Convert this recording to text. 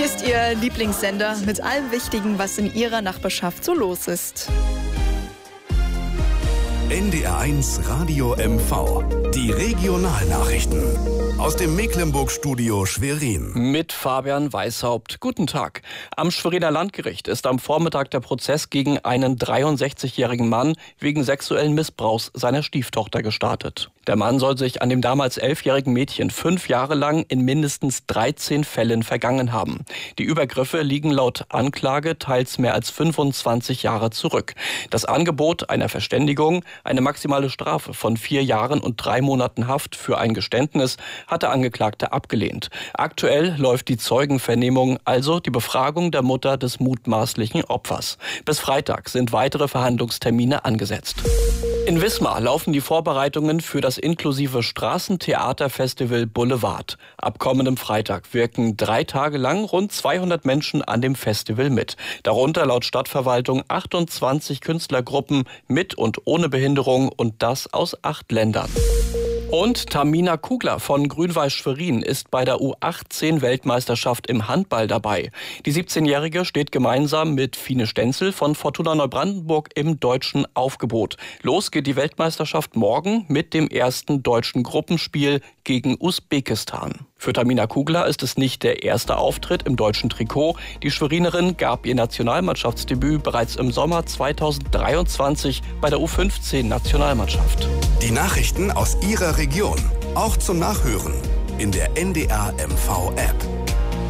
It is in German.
Hier ist Ihr Lieblingssender mit allem Wichtigen, was in Ihrer Nachbarschaft so los ist. NDR1 Radio MV. Die Regionalnachrichten. Aus dem Mecklenburg-Studio Schwerin. Mit Fabian Weishaupt. Guten Tag. Am Schweriner Landgericht ist am Vormittag der Prozess gegen einen 63-jährigen Mann wegen sexuellen Missbrauchs seiner Stieftochter gestartet. Der Mann soll sich an dem damals 11-jährigen Mädchen 5 Jahre lang in mindestens 13 Fällen vergangen haben. Die Übergriffe liegen laut Anklage teils mehr als 25 Jahre zurück. Das Angebot einer Verständigung, eine maximale Strafe von 4 Jahren und 3 Monaten Haft für ein Geständnis, hat der Angeklagte abgelehnt. Aktuell läuft die Zeugenvernehmung, also die Befragung der Mutter des mutmaßlichen Opfers. Bis Freitag sind weitere Verhandlungstermine angesetzt. In Wismar laufen die Vorbereitungen für das inklusive Straßentheaterfestival Boulevard. Ab kommendem Freitag wirken 3 Tage lang rund 200 Menschen an dem Festival mit. Darunter laut Stadtverwaltung 28 Künstlergruppen mit und ohne Behinderung und das aus 8 Ländern. Und Tamina Kugler von Grün-Weiß Schwerin ist bei der U18-Weltmeisterschaft im Handball dabei. Die 17-Jährige steht gemeinsam mit Fine Stenzel von Fortuna Neubrandenburg im deutschen Aufgebot. Los geht die Weltmeisterschaft morgen mit dem ersten deutschen Gruppenspiel gegen Usbekistan. Für Tamina Kugler ist es nicht der erste Auftritt im deutschen Trikot. Die Schwerinerin gab ihr Nationalmannschaftsdebüt bereits im Sommer 2023 bei der U15-Nationalmannschaft. Die Nachrichten aus Ihrer Region, auch zum Nachhören in der NDR MV App.